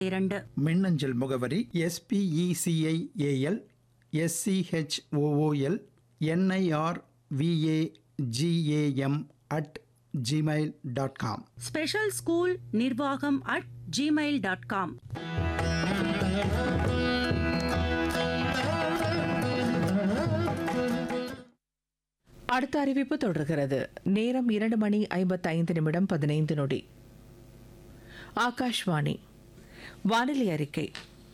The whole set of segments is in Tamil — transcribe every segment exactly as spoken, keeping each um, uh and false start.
இரண்டு. மின்னஞ்சல் முகவரி எஸ்பிஇசிஐஏஎல் S C H O O L NIRVAGAM at Gmail dot com. Special school நிர்வாகம் அட் ஜிமெயில் டாட் காம். அடுத்த அறிவிப்பு தொடர்கிறது. நேரம் இரண்டு மணி ஐம்பத்தைந்து நிமிடம் பதினைந்து நொடி. ஆகாஷ்வாணி வானிலை அறிக்கை.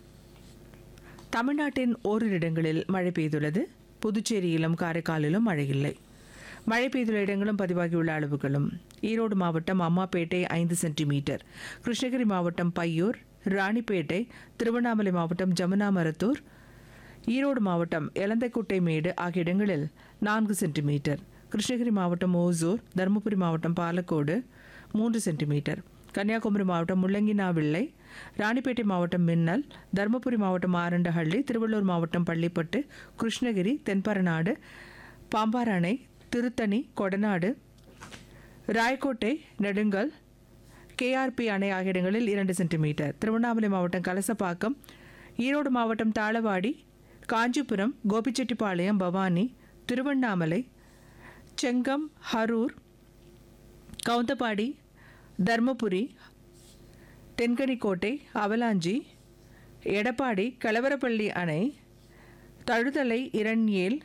தமிழ்நாட்டின் ஓரிரு இடங்களில் மழை பெய்துள்ளது. புதுச்சேரியிலும் காரைக்காலிலும் மழை இல்லை. மழை பெய்துள்ள இடங்களும் பதிவாகியுள்ள அளவுகளும்: ஈரோடு மாவட்டம் அம்மாப்பேட்டை ஐந்து சென்டிமீட்டர், கிருஷ்ணகிரி மாவட்டம் பையூர், ராணிப்பேட்டை, திருவண்ணாமலை மாவட்டம் ஜமுனாமரத்தூர், ஈரோடு மாவட்டம் எலந்தைக்குட்டை மேடு ஆகிய இடங்களில் நான்கு சென்டிமீட்டர், கிருஷ்ணகிரி மாவட்டம் ஓசூர், தருமபுரி மாவட்டம் பாலக்கோடு மூன்று சென்டிமீட்டர், கன்னியாகுமரி மாவட்டம் முள்ளங்கினாவிள்ளை, ராணிப்பேட்டை மாவட்டம் மின்னல், தருமபுரி மாவட்டம் ஆரண்டஹள்ளி, திருவள்ளூர் மாவட்டம் பள்ளிப்பட்டு, கிருஷ்ணகிரி, தென்பரநாடு, பாம்பார் அணை, திருத்தணி, கொடநாடு, ராயக்கோட்டை, நெடுங்கல், கேஆர்பி அணை ஆகிய இடங்களில் இரண்டு சென்டிமீட்டர், திருவண்ணாமலை மாவட்டம் கலசப்பாக்கம், ஈரோடு மாவட்டம் தாளவாடி, காஞ்சிபுரம், கோபிச்செட்டிப்பாளையம், பவானி, திருவண்ணாமலை, செங்கம், ஹரூர், கவுந்தபாடி, தர்மபுரி, தென்கனிக்கோட்டை, அவலாஞ்சி, எடப்பாடி, கலவரப்பள்ளி அணை, தழுதலை, இரண்யேல்,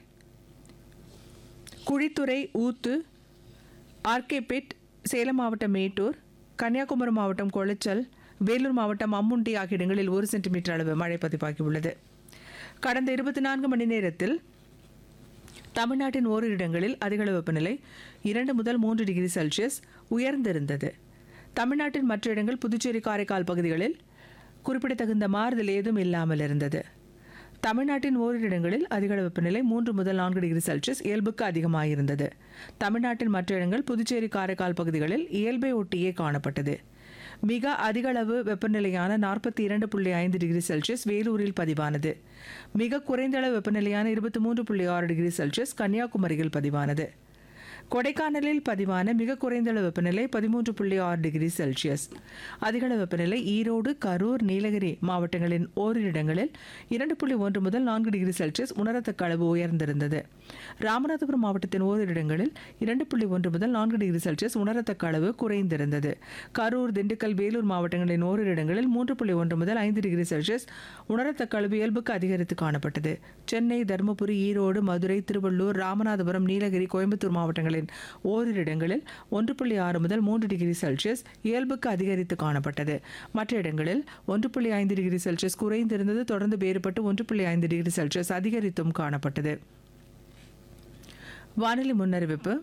குழித்துறை, ஊத்து, ஆர்கேபேட், சேலம் மாவட்டம் மேட்டூர், கன்னியாகுமரி மாவட்டம் கொளச்சல், வேலூர் மாவட்டம் அம்முண்டி ஆகிய இடங்களில் ஒரு சென்டிமீட்டர் அளவு மழை பதிவாகியுள்ளது. கடந்த இருபத்தி நான்கு மணி நேரத்தில் தமிழ்நாட்டின் ஓரிரு இடங்களில் அதிகளவு வெப்பநிலை இரண்டு முதல் மூன்று டிகிரி செல்சியஸ் உயர்ந்திருந்தது. தமிழ்நாட்டின் மற்ற இடங்கள், புதுச்சேரி, காரைக்கால் பகுதிகளில் குறிப்பிடத்தகுந்த மாறுதல் ஏதும் இல்லாமல் இருந்தது. தமிழ்நாட்டின் ஓரிரு இடங்களில் அதிகளவு வெப்பநிலை மூன்று முதல் நான்கு டிகிரி செல்சியஸ் இயல்புக்கு அதிகமாயிருந்தது. தமிழ்நாட்டின் மற்ற இடங்கள், புதுச்சேரி, காரைக்கால் பகுதிகளில் இயல்பை ஒட்டியே காணப்பட்டது. மிக அதிகளவு வெப்பநிலையான நாற்பத்தி இரண்டு புள்ளி ஐந்து டிகிரி செல்சியஸ் வேலூரில் பதிவானது. மிக குறைந்த அளவு வெப்பநிலையான இருபத்தி மூன்று புள்ளி ஆறு டிகிரி செல்சியஸ் கன்னியாகுமரியில் பதிவானது. கொடைக்கானலில் பதிவான மிக குறைந்த அளவு வெப்பநிலை பதிமூன்று புள்ளி ஆறு டிகிரி செல்சியஸ். அதிகளவு வெப்பநிலை ஈரோடு, கரூர், நீலகிரி மாவட்டங்களின் ஓரிரு இடங்களில் இரண்டு புள்ளி ஒன்று முதல் நான்கு டிகிரி செல்சியஸ் உணரத்தக்க அளவு உயர்ந்திருந்தது. ராமநாதபுரம் மாவட்டத்தின் ஓரிரு இடங்களில் இரண்டு புள்ளி ஒன்று முதல் நான்கு டிகிரி செல்சியஸ் உணரத்தக்க அளவு குறைந்திருந்தது. கரூர், திண்டுக்கல், வேலூர் மாவட்டங்களின் ஓரிரு இடங்களில் மூன்று புள்ளி ஒன்று முதல் ஐந்து டிகிரி செல்சியஸ் உணரத்தக்க அளவு இயல்புக்கு அதிகரித்து காணப்பட்டது. சென்னை, தருமபுரி, ஈரோடு, மதுரை, திருவள்ளூர், ராமநாதபுரம், நீலகிரி, கோயம்புத்தூர் மாவட்டங்களின் ஓரிரு இடங்களில் ஒன்று புள்ளி ஆறு முதல் மூன்று டிகிரி செல்சியஸ் இயல்புக்கு அதிகரித்து காணப்பட்டது. மற்ற இடங்களில் ஒன்று புள்ளி ஐந்து டிகிரி செல்சியஸ் குறைந்திருந்தது. தொடர்ந்து வேறுபட்டு ஒன்று புள்ளி ஐந்து டிகிரி செல்சியஸ் அதிகரித்தும் காணப்பட்டது. வானிலை முன்னறிவிப்பு.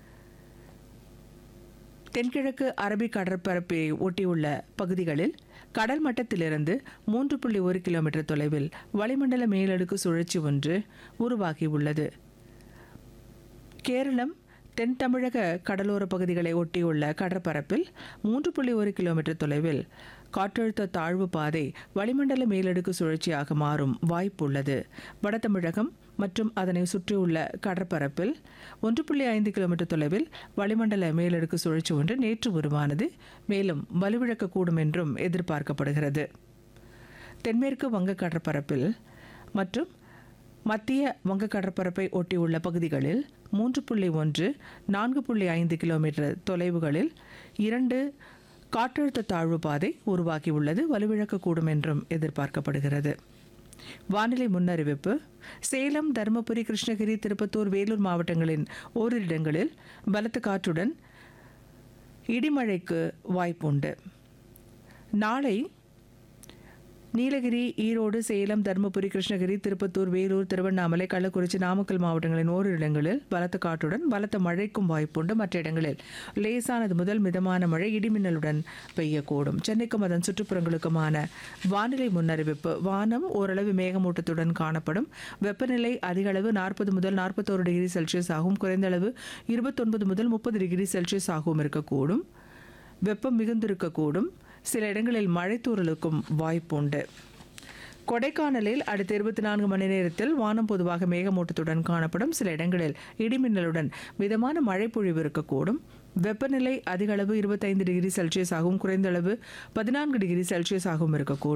தென்கிழக்கு அரபிக் கடற்பரப்பை ஒட்டியுள்ள பகுதிகளில் கடல் மட்டத்திலிருந்து மூன்று புள்ளி ஒரு கிலோமீட்டர் தொலைவில் வளிமண்டல மேலடுக்கு சுழற்சி ஒன்று உருவாகியுள்ளது. கேரளம், தென் தமிழக கடலோர பகுதிகளை ஒட்டியுள்ள கடற்பரப்பில் மூன்று புள்ளி ஒரு கிலோமீட்டர் தொலைவில் காற்றழுத்த தாழ்வு பாதை வளிமண்டல மேலடுக்கு சுழற்சியாக மாறும் வாய்ப்புள்ளது. வட தமிழகம் மற்றும் அதனை சுற்றியுள்ள கடற்பரப்பில் ஒன்று புள்ளி ஐந்து கிலோமீட்டர் தொலைவில் வளிமண்டல மேலடுக்கு சுழற்சி ஒன்று நேற்று உருவானது. மேலும் வலுவிழக்கக்கூடும் என்றும் எதிர்பார்க்கப்படுகிறது. தென்மேற்கு வங்க கடற்பரப்பில் மற்றும் மத்திய வங்க கடற்பரப்பை ஒட்டியுள்ள பகுதிகளில் மூன்று புள்ளி ஒன்று நான்கு புள்ளி ஐந்து கிலோமீட்டர் தொலைவுகளில் இரண்டு காற்றழுத்த தாழ்வு பாதை உருவாகியுள்ளது. வலுவிழக்கக்கூடும் என்றும் எதிர்பார்க்கப்படுகிறது. வானிலை முன்னறிவிப்பு. சேலம், தருமபுரி, கிருஷ்ணகிரி, திருப்பத்தூர், வேலூர் மாவட்டங்களின் ஓரிரு இடங்களில் பலத்த காற்றுடன் இடிமழைக்கு வாய்ப்புண்டு. நாளை நீலகிரி, ஈரோடு, சேலம், தருமபுரி, கிருஷ்ணகிரி, திருப்பத்தூர், வேலூர், திருவண்ணாமலை, கள்ளக்குறிச்சி, நாமக்கல் மாவட்டங்களின் ஓரிரு இடங்களில் பலத்த காற்றுடன் பலத்த மழைக்கும் வாய்ப்புண்டு. மற்ற இடங்களில் லேசானது முதல் மிதமான மழை இடிமின்னலுடன் பெய்யக்கூடும். சென்னைக்கும் அதன் சுற்றுப்புறங்களுக்குமான வானிலை முன்னறிவிப்பு. வானம் ஓரளவு மேகமூட்டத்துடன் காணப்படும். வெப்பநிலை அதிக அளவு நாற்பது முதல் நாற்பத்தோரு டிகிரி செல்சியஸ் ஆகும். குறைந்த அளவு இருபத்தொன்பது முதல் முப்பது டிகிரி செல்சியஸ் ஆகவும் இருக்கக்கூடும். வெப்பம் மிகுந்திருக்கக்கூடும். சில இடங்களில் மழை தூறலுக்கும் வாய்ப்புண்டு. கொடைக்கானலில் அடுத்த இருபத்தி நான்கு மணி நேரத்தில் வானம் பொதுவாக மேகமூட்டத்துடன் காணப்படும். சில இடங்களில் இடிமின்னலுடன் மிதமான மழை பொழிவு இருக்கக்கூடும். வெப்பநிலை அதிக அளவு இருபத்தைந்து டிகிரி செல்சியஸ் ஆகவும் குறைந்த அளவு பதினான்கு டிகிரி செல்சியஸ் ஆகவும் இருக்கக்கூடும்.